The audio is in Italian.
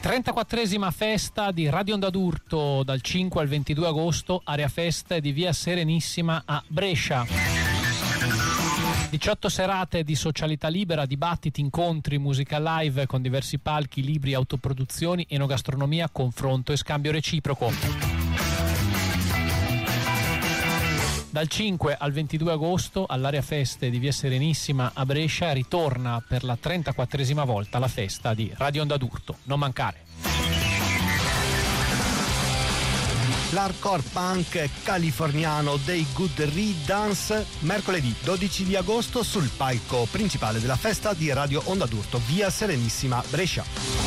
34esima festa di Radio Onda d'Urto dal 5 al 22 agosto, area festa di via Serenissima a Brescia. 18 serate di socialità libera, dibattiti, incontri, musica live con diversi palchi, libri, autoproduzioni, enogastronomia, confronto e scambio reciproco. Dal 5 al 22 agosto all'area feste di via Serenissima a Brescia ritorna per la 34esima volta la festa di Radio Onda d'Urto. Non mancare. L'hardcore punk californiano dei Good Riddance, mercoledì 12 di agosto sul palco principale della festa di Radio Onda d'Urto, via Serenissima, Brescia.